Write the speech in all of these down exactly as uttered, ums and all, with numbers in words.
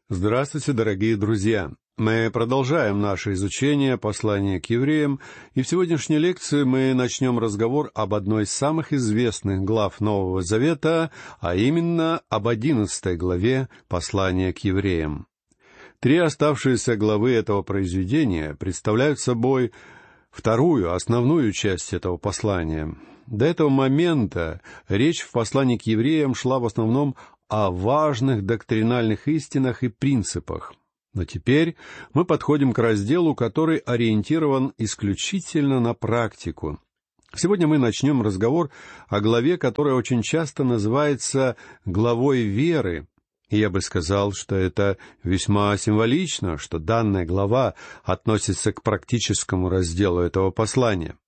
Здравствуйте, дорогие друзья! Мы продолжаем наше изучение послания к евреям, и в сегодняшней лекции мы начнем разговор об одной из самых известных глав Нового Завета, а именно об одиннадцатой главе послания к евреям. Три оставшиеся главы этого произведения представляют собой вторую, основную часть этого послания. До этого момента речь в послании к евреям шла в основном о важных доктринальных истинах и принципах. Но теперь мы подходим к разделу, который ориентирован исключительно на практику. Сегодня мы начнем разговор о главе, которая очень часто называется главой веры. И я бы сказал, что это весьма символично, что данная глава относится к практическому разделу этого послания.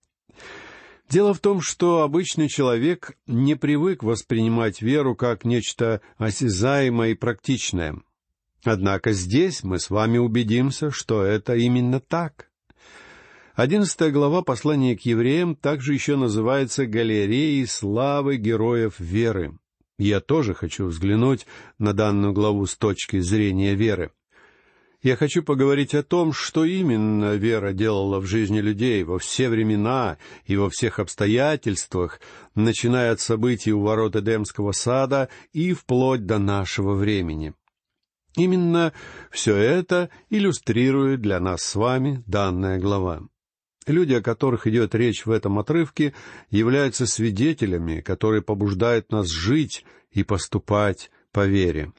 Дело в том, что обычный человек не привык воспринимать веру как нечто осязаемое и практичное. Однако здесь мы с вами убедимся, что это именно так. Одиннадцатая глава послания к евреям также еще называется «Галереей славы героев веры». Я тоже хочу взглянуть на данную главу с точки зрения веры. Я хочу поговорить о том, что именно вера делала в жизни людей во все времена и во всех обстоятельствах, начиная от событий у ворот Эдемского сада и вплоть до нашего времени. Именно все это иллюстрирует для нас с вами данная глава. Люди, о которых идет речь в этом отрывке, являются свидетелями, которые побуждают нас жить и поступать по вере.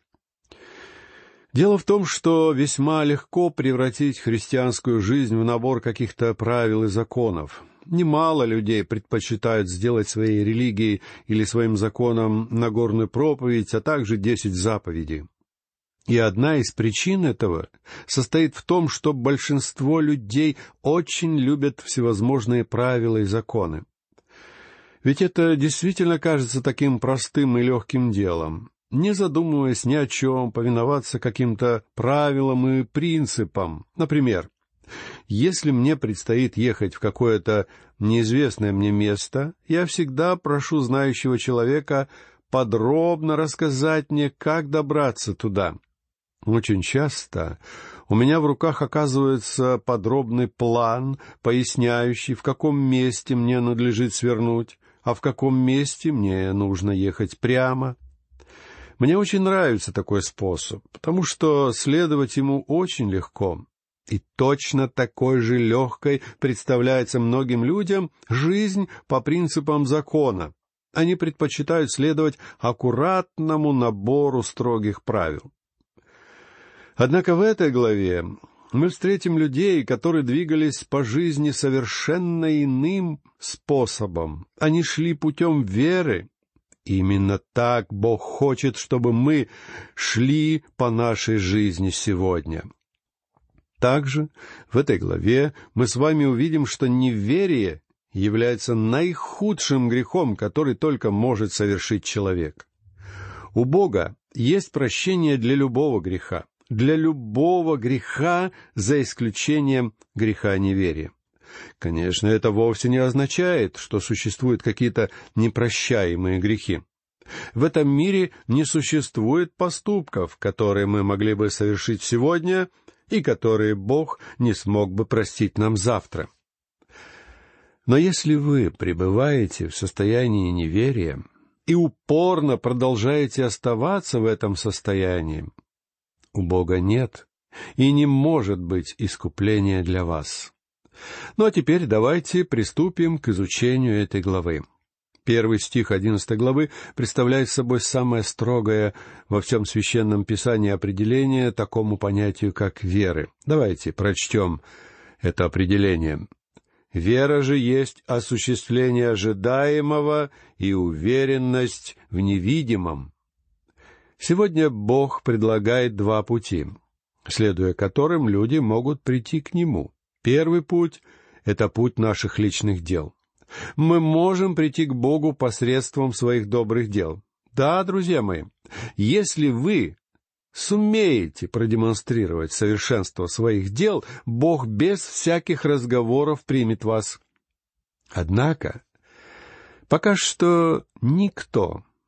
Дело в том, что весьма легко превратить христианскую жизнь в набор каких-то правил и законов. Немало людей предпочитают сделать своей религией или своим законом Нагорную проповедь, а также десять заповедей. И одна из причин этого состоит в том, что большинство людей очень любят всевозможные правила и законы. Ведь это действительно кажется таким простым и легким делом. Не задумываясь ни о чем, повиноваться каким-то правилам и принципам. Например, если мне предстоит ехать в какое-то неизвестное мне место, я всегда прошу знающего человека подробно рассказать мне, как добраться туда. Очень часто у меня в руках оказывается подробный план, поясняющий, в каком месте мне надлежит свернуть, а в каком месте мне нужно ехать прямо. Мне очень нравится такой способ, потому что следовать ему очень легко. И точно такой же легкой представляется многим людям жизнь по принципам закона. Они предпочитают следовать аккуратному набору строгих правил. Однако в этой главе мы встретим людей, которые двигались по жизни совершенно иным способом. Они шли путем веры. Именно так Бог хочет, чтобы мы шли по нашей жизни сегодня. Также в этой главе мы с вами увидим, что неверие является наихудшим грехом, который только может совершить человек. У Бога есть прощение для любого греха, для любого греха, за исключением греха неверия. Конечно, это вовсе не означает, что существуют какие-то непрощаемые грехи. В этом мире не существует поступков, которые мы могли бы совершить сегодня и которые Бог не смог бы простить нам завтра. Но если вы пребываете в состоянии неверия и упорно продолжаете оставаться в этом состоянии, у Бога нет и не может быть искупления для вас. Ну а теперь давайте приступим к изучению этой главы. Первый стих одиннадцатой главы представляет собой самое строгое во всем Священном Писании определение такому понятию, как веры. Давайте прочтем это определение. «Вера же есть осуществление ожидаемого и уверенность в невидимом». Сегодня Бог предлагает два пути, следуя которым люди могут прийти к Нему. Первый путь — это путь наших личных дел. Мы можем прийти к Богу посредством своих добрых дел. Да, друзья мои, если вы сумеете продемонстрировать совершенство своих дел, Бог без всяких разговоров примет вас. Однако, пока что никто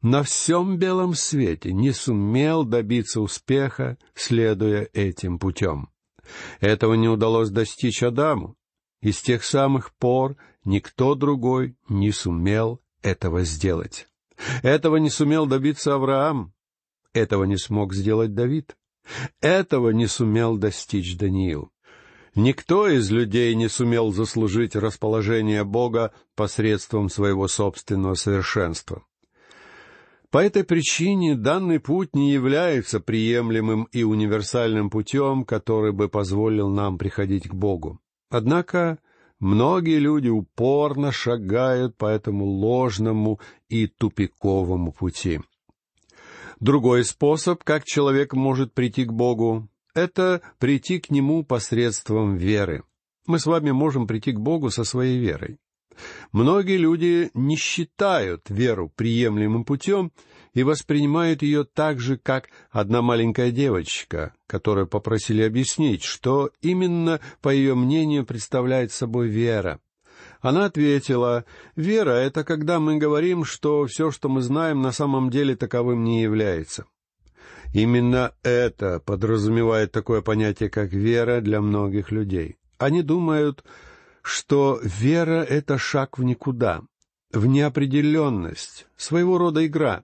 на всем белом свете не сумел добиться успеха, следуя этим путем. Этого не удалось достичь Адаму, и с тех самых пор никто другой не сумел этого сделать. Этого не сумел добиться Авраам, этого не смог сделать Давид, этого не сумел достичь Даниил. Никто из людей не сумел заслужить расположение Бога посредством своего собственного совершенства. По этой причине данный путь не является приемлемым и универсальным путем, который бы позволил нам приходить к Богу. Однако многие люди упорно шагают по этому ложному и тупиковому пути. Другой способ, как человек может прийти к Богу, это прийти к Нему посредством веры. Мы с вами можем прийти к Богу со своей верой. Многие люди не считают веру приемлемым путем и воспринимают ее так же, как одна маленькая девочка, которую попросили объяснить, что именно, по ее мнению, представляет собой вера. Она ответила: «Вера — это когда мы говорим, что все, что мы знаем, на самом деле таковым не является». Именно это подразумевает такое понятие, как вера, для многих людей. Они думают, что вера — это шаг в никуда, в неопределенность, своего рода игра.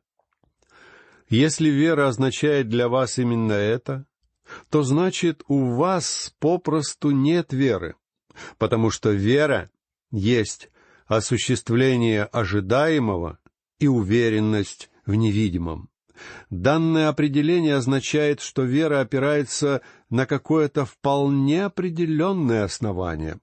Если вера означает для вас именно это, то значит, у вас попросту нет веры, потому что вера есть осуществление ожидаемого и уверенность в невидимом. Данное определение означает, что вера опирается на какое-то вполне определенное основание.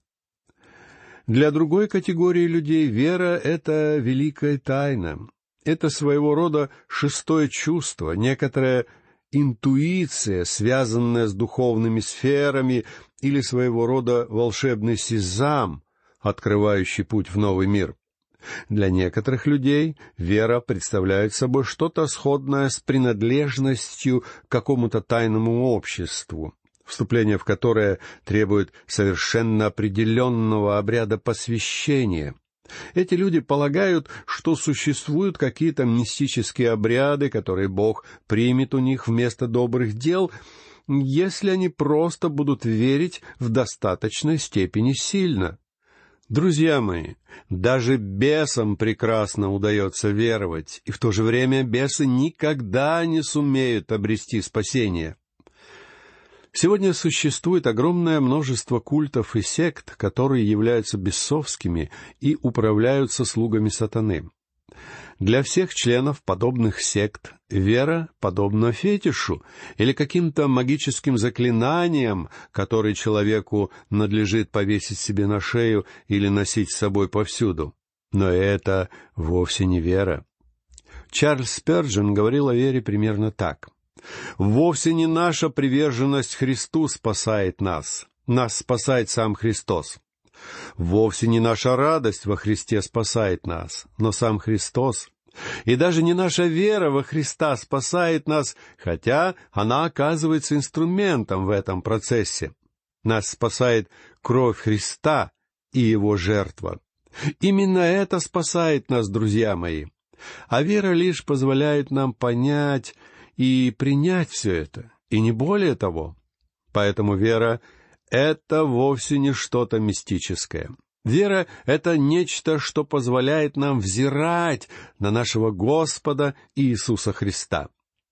Для другой категории людей вера — это великая тайна. Это своего рода шестое чувство, некоторая интуиция, связанная с духовными сферами, или своего рода волшебный сезам, открывающий путь в новый мир. Для некоторых людей вера представляет собой что-то сходное с принадлежностью к какому-то тайному обществу, вступление в которое требует совершенно определенного обряда посвящения. Эти люди полагают, что существуют какие-то мистические обряды, которые Бог примет у них вместо добрых дел, если они просто будут верить в достаточной степени сильно. Друзья мои, даже бесам прекрасно удается веровать, и в то же время бесы никогда не сумеют обрести спасение. Сегодня существует огромное множество культов и сект, которые являются бесовскими и управляются слугами сатаны. Для всех членов подобных сект вера подобна фетишу или каким-то магическим заклинаниям, которые человеку надлежит повесить себе на шею или носить с собой повсюду. Но это вовсе не вера. Чарльз Спёрджен говорил о вере примерно так: «Вовсе не наша приверженность Христу спасает нас, нас спасает сам Христос. Вовсе не наша радость во Христе спасает нас, но сам Христос. И даже не наша вера во Христа спасает нас, хотя она оказывается инструментом в этом процессе. Нас спасает кровь Христа и Его жертва. Именно это спасает нас, друзья мои. А вера лишь позволяет нам понять и принять все это, и не более того. Поэтому вера — это вовсе не что-то мистическое. Вера — это нечто, что позволяет нам взирать на нашего Господа Иисуса Христа.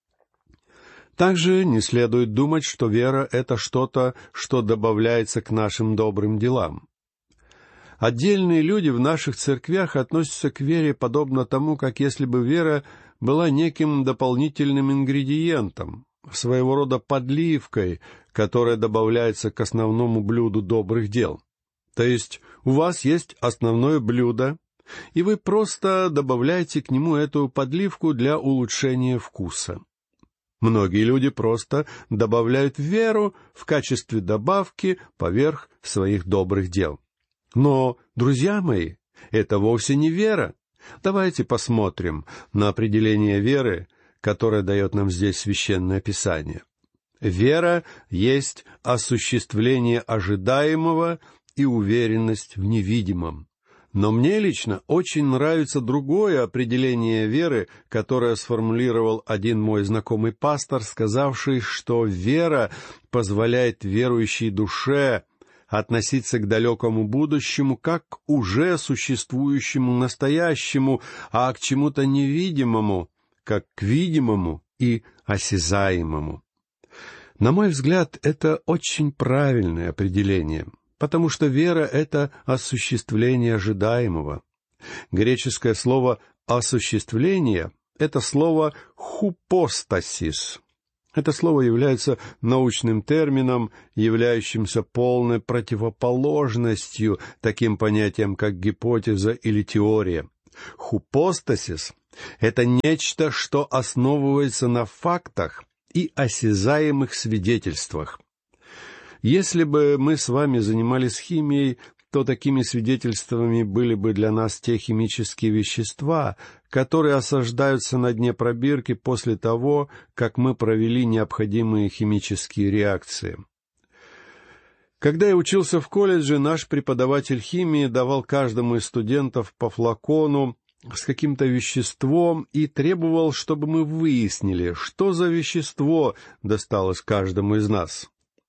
Также не следует думать, что вера — это что-то, что добавляется к нашим добрым делам. Отдельные люди в наших церквях относятся к вере подобно тому, как если бы вера была неким дополнительным ингредиентом, своего рода подливкой, которая добавляется к основному блюду добрых дел. То есть у вас есть основное блюдо, и вы просто добавляете к нему эту подливку для улучшения вкуса. Многие люди просто добавляют веру в качестве добавки поверх своих добрых дел. Но, друзья мои, это вовсе не вера. Давайте посмотрим на определение веры, которое дает нам здесь Священное Писание. Вера есть осуществление ожидаемого и уверенность в невидимом. Но мне лично очень нравится другое определение веры, которое сформулировал один мой знакомый пастор, сказавший, что вера позволяет верующей душе относиться к далекому будущему как к уже существующему настоящему, а к чему-то невидимому, как к видимому и осязаемому. На мой взгляд, это очень правильное определение, потому что вера — это осуществление ожидаемого. Греческое слово «осуществление» — это слово «хупостасис». Это слово является научным термином, являющимся полной противоположностью таким понятиям, как гипотеза или теория. Хупостасис — это нечто, что основывается на фактах и осязаемых свидетельствах. Если бы мы с вами занимались химией, то такими свидетельствами были бы для нас те химические вещества, которые осаждаются на дне пробирки после того, как мы провели необходимые химические реакции. Когда я учился в колледже, наш преподаватель химии давал каждому из студентов по флакону с каким-то веществом и требовал, чтобы мы выяснили, что за вещество досталось каждому из нас.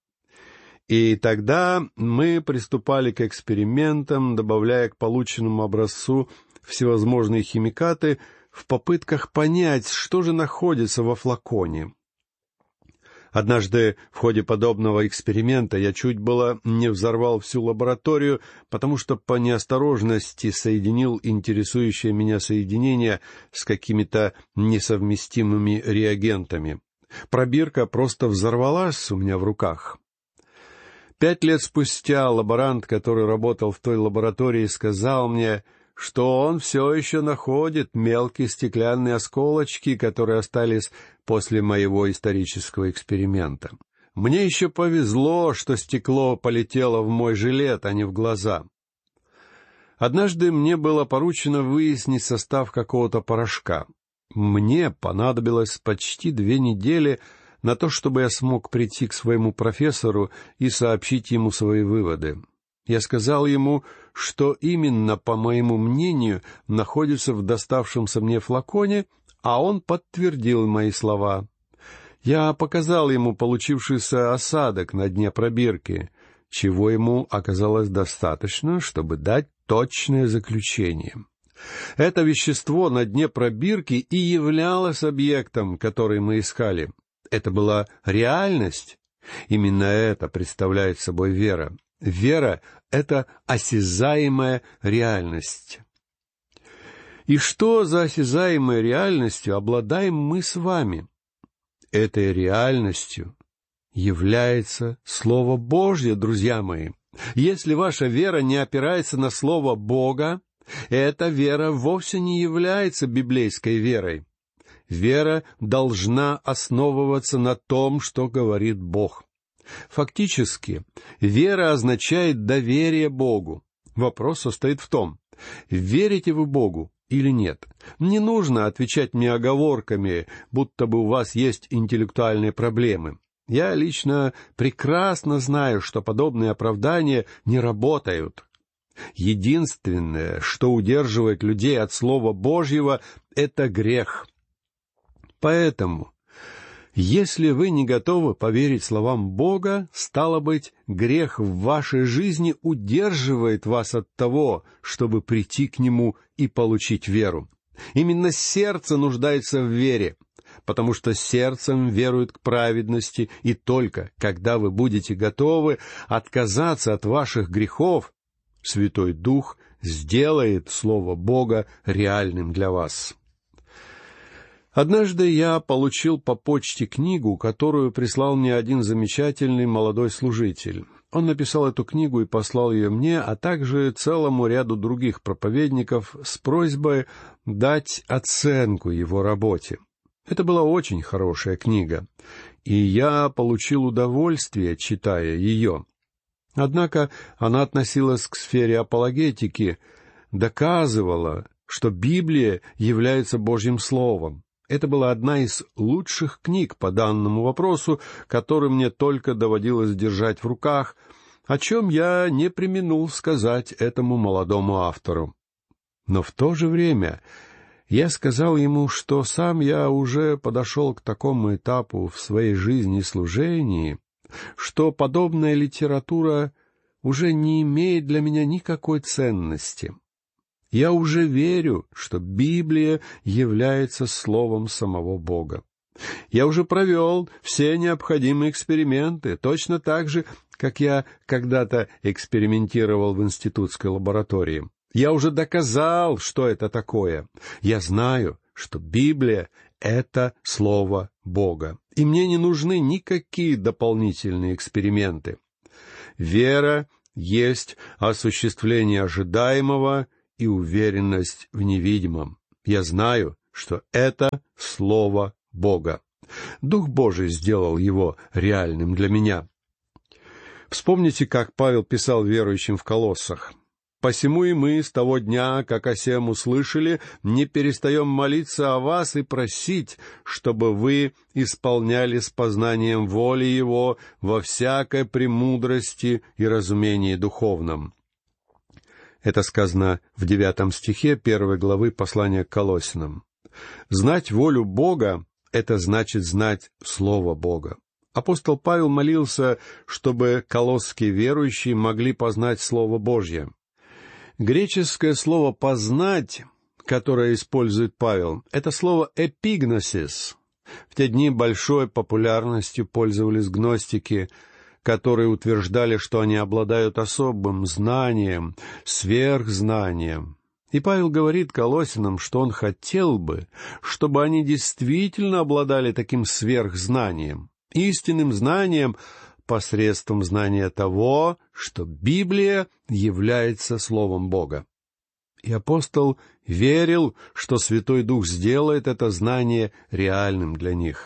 И тогда мы приступали к экспериментам, добавляя к полученному образцу всевозможные химикаты в попытках понять, что же находится во флаконе. Однажды в ходе подобного эксперимента я чуть было не взорвал всю лабораторию, потому что по неосторожности соединил интересующее меня соединение с какими-то несовместимыми реагентами. Пробирка просто взорвалась у меня в руках. Пять лет спустя лаборант, который работал в той лаборатории, сказал мне, что он все еще находит мелкие стеклянные осколочки, которые остались после моего исторического эксперимента. Мне еще повезло, что стекло полетело в мой жилет, а не в глаза. Однажды мне было поручено выяснить состав какого-то порошка. Мне понадобилось почти две недели на то, чтобы я смог прийти к своему профессору и сообщить ему свои выводы. Я сказал ему, что именно, по моему мнению, находится в доставшемся мне флаконе, а он подтвердил мои слова. Я показал ему получившийся осадок на дне пробирки, чего ему оказалось достаточно, чтобы дать точное заключение. Это вещество на дне пробирки и являлось объектом, который мы искали. Это была реальность. Именно это представляет собой вера. Вера — это осязаемая реальность. И что за осязаемой реальностью обладаем мы с вами? Этой реальностью является Слово Божье, друзья мои. Если ваша вера не опирается на Слово Бога, эта вера вовсе не является библейской верой. Вера должна основываться на том, что говорит Бог. Фактически, вера означает доверие Богу. Вопрос состоит в том, верите вы Богу или нет. Не нужно отвечать мне оговорками, будто бы у вас есть интеллектуальные проблемы. Я лично прекрасно знаю, что подобные оправдания не работают. Единственное, что удерживает людей от Слова Божьего, — это грех. Поэтому, если вы не готовы поверить словам Бога, стало быть, грех в вашей жизни удерживает вас от того, чтобы прийти к Нему и получить веру. Именно сердце нуждается в вере, потому что сердцем верует к праведности, и только когда вы будете готовы отказаться от ваших грехов, Святой Дух сделает Слово Бога реальным для вас. Однажды я получил по почте книгу, которую прислал мне один замечательный молодой служитель. Он написал эту книгу и послал ее мне, а также целому ряду других проповедников с просьбой дать оценку его работе. Это была очень хорошая книга, и я получил удовольствие, читая ее. Однако она относилась к сфере апологетики, доказывала, что Библия является Божьим Словом. Это была одна из лучших книг по данному вопросу, которую мне только доводилось держать в руках, о чем я не преминул сказать этому молодому автору. Но в то же время я сказал ему, что сам я уже подошел к такому этапу в своей жизни и служении, что подобная литература уже не имеет для меня никакой ценности. Я уже верю, что Библия является словом самого Бога. Я уже провел все необходимые эксперименты, точно так же, как я когда-то экспериментировал в институтской лаборатории. Я уже доказал, что это такое. Я знаю, что Библия — это Слово Бога, и мне не нужны никакие дополнительные эксперименты. Вера есть осуществление ожидаемого и уверенность в невидимом. Я знаю, что это Слово Бога. Дух Божий сделал его реальным для меня. Вспомните, как Павел писал верующим в Колоссах. «Посему и мы с того дня, как о сем услышали, не перестаем молиться о вас и просить, чтобы вы исполняли с познанием воли Его во всякой премудрости и разумении духовном». Это сказано в девятом стихе первой главы послания к Колоссянам. Знать волю Бога — это значит знать Слово Бога. Апостол Павел молился, чтобы колосские верующие могли познать Слово Божье. Греческое слово «познать», которое использует Павел, это слово «эпигносис». В те дни большой популярностью пользовались гностики, которые утверждали, что они обладают особым знанием, сверхзнанием. И Павел говорит Колоссянам, что он хотел бы, чтобы они действительно обладали таким сверхзнанием, истинным знанием, посредством знания того, что Библия является Словом Бога. И апостол верил, что Святой Дух сделает это знание реальным для них.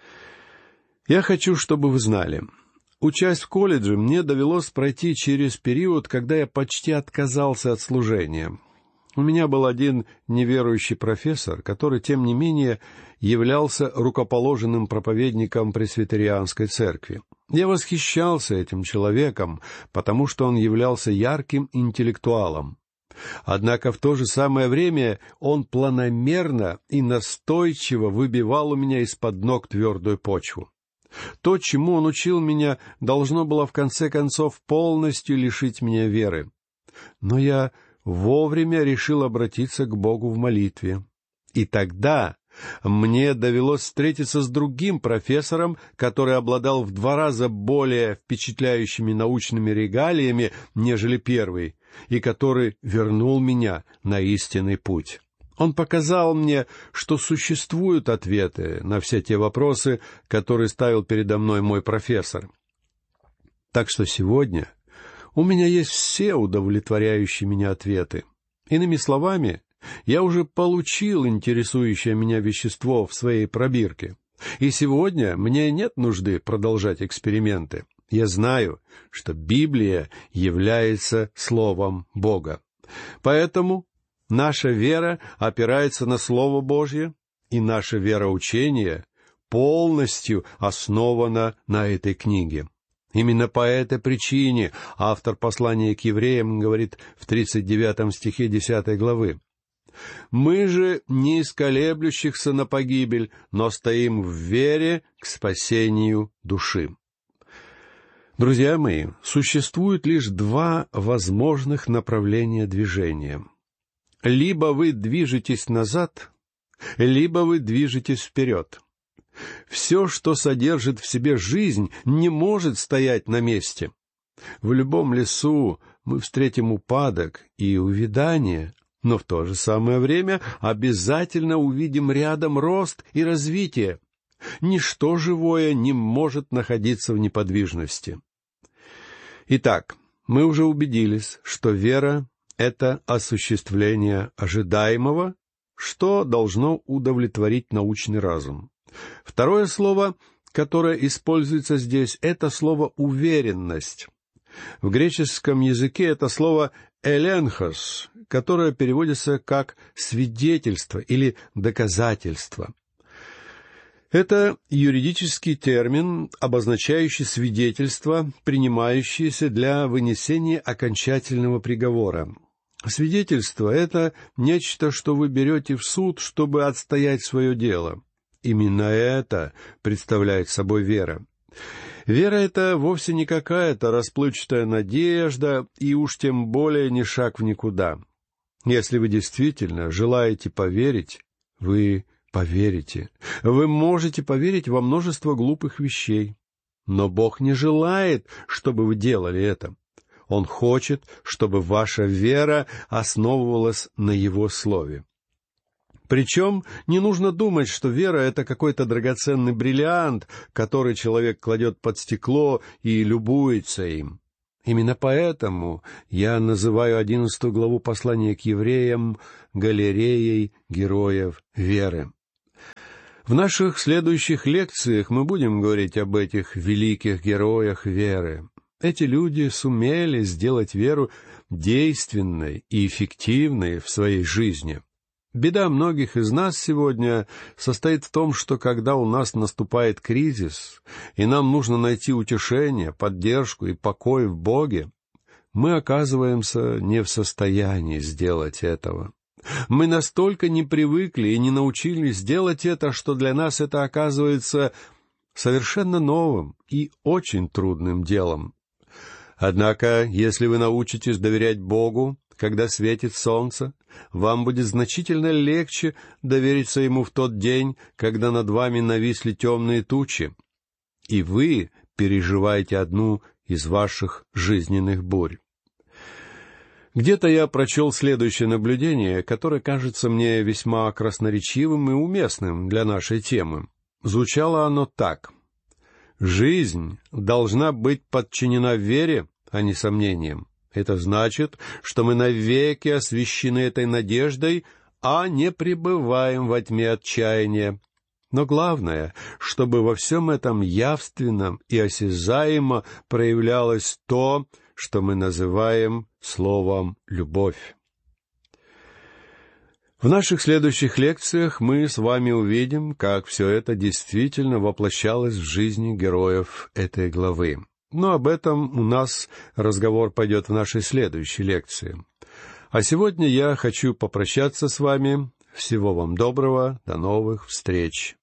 Я хочу, чтобы вы знали, учась в колледже, мне довелось пройти через период, когда я почти отказался от служения. У меня был один неверующий профессор, который, тем не менее, являлся рукоположенным проповедником пресвитерианской церкви. Я восхищался этим человеком, потому что он являлся ярким интеллектуалом. Однако в то же самое время он планомерно и настойчиво выбивал у меня из-под ног твердую почву. То, чему он учил меня, должно было в конце концов полностью лишить меня веры. Но я вовремя решил обратиться к Богу в молитве. И тогда мне довелось встретиться с другим профессором, который обладал в два раза более впечатляющими научными регалиями, нежели первый, и который вернул меня на истинный путь. Он показал мне, что существуют ответы на все те вопросы, которые ставил передо мной мой профессор. Так что сегодня у меня есть все удовлетворяющие меня ответы. Иными словами, я уже получил интересующее меня вещество в своей пробирке, и сегодня мне нет нужды продолжать эксперименты. Я знаю, что Библия является Словом Бога. Поэтому наша вера опирается на Слово Божье, и наше вероучение полностью основано на этой книге. Именно по этой причине автор послания к евреям говорит в тридцать девятом стихе десятой главы: «Мы же не из колеблющихся на погибель, но стоим в вере к спасению души». Друзья мои, существует лишь два возможных направления движения. Либо вы движетесь назад, либо вы движетесь вперед. Все, что содержит в себе жизнь, не может стоять на месте. В любом лесу мы встретим упадок и увядание, но в то же самое время обязательно увидим рядом рост и развитие. Ничто живое не может находиться в неподвижности. Итак, мы уже убедились, что вера — это осуществление ожидаемого, что должно удовлетворить научный разум. Второе слово, которое используется здесь, это слово «уверенность». В греческом языке это слово «эленхос», которое переводится как «свидетельство» или «доказательство». Это юридический термин, обозначающий свидетельство, принимающееся для вынесения окончательного приговора. Свидетельство — это нечто, что вы берете в суд, чтобы отстоять свое дело. Именно это представляет собой вера. Вера — это вовсе не какая-то расплывчатая надежда, и уж тем более не шаг в никуда. Если вы действительно желаете поверить, вы поверите. Вы можете поверить во множество глупых вещей. Но Бог не желает, чтобы вы делали это. Он хочет, чтобы ваша вера основывалась на Его Слове. Причем не нужно думать, что вера — это какой-то драгоценный бриллиант, который человек кладет под стекло и любуется им. Именно поэтому я называю одиннадцатую главу послания к евреям галереей героев веры. В наших следующих лекциях мы будем говорить об этих великих героях веры. Эти люди сумели сделать веру действенной и эффективной в своей жизни. Беда многих из нас сегодня состоит в том, что когда у нас наступает кризис, и нам нужно найти утешение, поддержку и покой в Боге, мы оказываемся не в состоянии сделать этого. Мы настолько не привыкли и не научились делать это, что для нас это оказывается совершенно новым и очень трудным делом. Однако, если вы научитесь доверять Богу, когда светит солнце, вам будет значительно легче довериться Ему в тот день, когда над вами нависли темные тучи, и вы переживаете одну из ваших жизненных бурь. Где-то я прочел следующее наблюдение, которое кажется мне весьма красноречивым и уместным для нашей темы. Звучало оно так: «Жизнь должна быть подчинена вере, а не сомнениям. Это значит, что мы навеки освящены этой надеждой, а не пребываем во тьме отчаяния. Но главное, чтобы во всем этом явственном и осязаемо проявлялось то, что мы называем словом «любовь». В наших следующих лекциях мы с вами увидим, как все это действительно воплощалось в жизни героев этой главы. Но об этом у нас разговор пойдет в нашей следующей лекции. А сегодня я хочу попрощаться с вами. Всего вам доброго, до новых встреч.